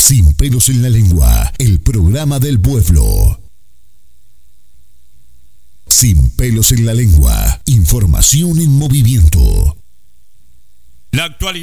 Sin pelos en la lengua, el programa del pueblo. Sin pelos en la lengua, información en movimiento. La actualidad.